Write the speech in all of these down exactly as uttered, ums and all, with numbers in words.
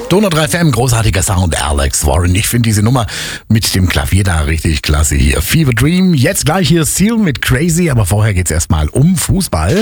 Donau drei F M, großartiger Sound, Alex Warren. Ich finde diese Nummer mit dem Klavier da richtig klasse hier. Fever Dream, jetzt gleich hier Seal mit Crazy, aber vorher geht's erstmal um Fußball.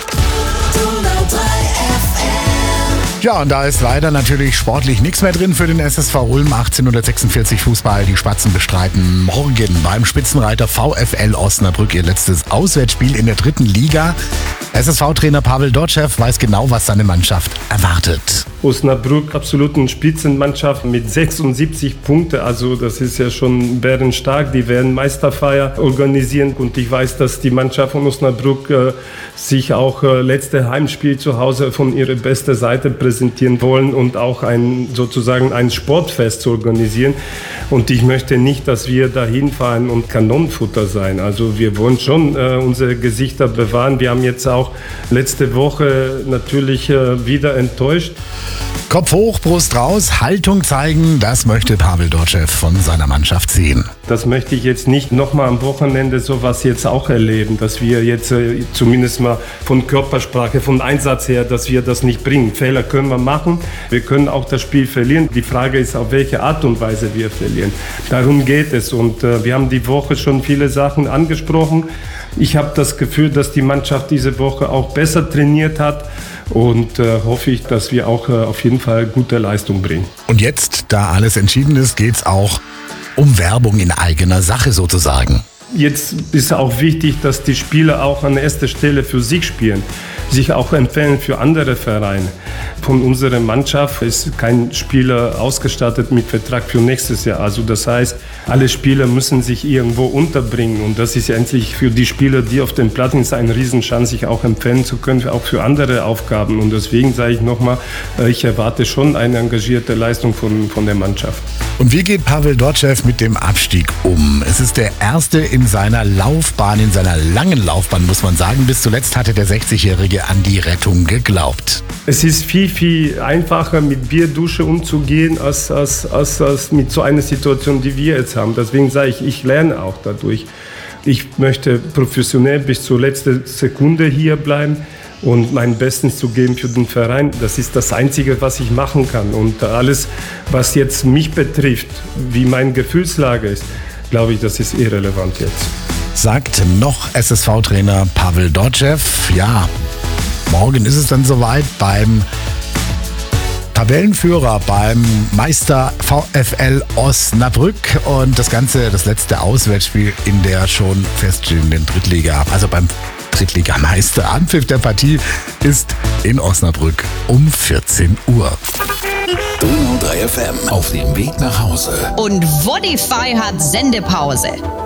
Donau drei F M. Ja, und da ist leider natürlich sportlich nichts mehr drin für den S S V Ulm. achtzehnhundertsechsundvierzig Fußball. Die Spatzen bestreiten morgen beim Spitzenreiter VfL Osnabrück ihr letztes Auswärtsspiel in der dritten Liga. S S V-Trainer Pavel Dotschew weiß genau, was seine Mannschaft erwartet. Osnabrück, absolut eine Spitzenmannschaft mit sechsundsiebzig Punkten. Also das ist ja schon bärenstark. Die werden Meisterfeier organisieren. Und ich weiß, dass die Mannschaft von Osnabrück äh, sich auch äh, letzte Heimspiel zu Hause von ihrer besten Seite präsentieren wollen und auch ein, sozusagen ein Sportfest zu organisieren. Und ich möchte nicht, dass wir dahin fahren und Kanonenfutter sein. Also wir wollen schon äh, unsere Gesichter bewahren. Wir haben jetzt auch letzte Woche natürlich äh, wieder enttäuscht. Kopf hoch, Brust raus, Haltung zeigen, das möchte Pavel Dotschew von seiner Mannschaft sehen. Das möchte ich jetzt nicht nochmal am Wochenende sowas jetzt auch erleben, dass wir jetzt äh, zumindest mal von Körpersprache, von Einsatz her, dass wir das nicht bringen. Fehler können wir machen, wir können auch das Spiel verlieren. Die Frage ist, auf welche Art und Weise wir verlieren. Darum geht es und äh, wir haben die Woche schon viele Sachen angesprochen. Ich habe das Gefühl, dass die Mannschaft diese Woche auch besser trainiert hat. Und äh, hoffe ich, dass wir auch äh, auf jeden Fall gute Leistung bringen. Und jetzt, da alles entschieden ist, geht's auch um Werbung in eigener Sache sozusagen. Jetzt ist auch wichtig, dass die Spieler auch an erster Stelle für sich spielen, sich auch empfehlen für andere Vereine. Von unserer Mannschaft ist kein Spieler ausgestattet mit Vertrag für nächstes Jahr. Also das heißt, alle Spieler müssen sich irgendwo unterbringen. Und das ist ja endlich für die Spieler, die auf dem Platz sind, eine Riesenchance, sich auch empfehlen zu können, auch für andere Aufgaben. Und deswegen sage ich nochmal, ich erwarte schon eine engagierte Leistung von, von der Mannschaft. Und wie geht Pavel Dotschew mit dem Abstieg um? Es ist der erste in seiner Laufbahn, in seiner langen Laufbahn, muss man sagen. Bis zuletzt hatte der sechzigjährige an die Rettung geglaubt. Es ist viel, viel einfacher, mit Bierdusche umzugehen, als, als, als, als mit so einer Situation, die wir jetzt haben. Deswegen sage ich, ich lerne auch dadurch. Ich möchte professionell bis zur letzten Sekunde hier bleiben und mein Bestes zu geben für den Verein. Das ist das Einzige, was ich machen kann. Und alles, was jetzt mich betrifft, wie meine Gefühlslage ist, glaube ich, das ist irrelevant jetzt. Sagt noch S S V-Trainer Pavel Dotschew. Ja, morgen ist es dann soweit beim Tabellenführer, beim Meister VfL Osnabrück. Und das Ganze, das letzte Auswärtsspiel in der schon feststehenden Drittliga, also beim Drittligameister. Anpfiff der Partie ist in Osnabrück um vierzehn Uhr. Donau drei F M auf dem Weg nach Hause. Und Vodify hat Sendepause.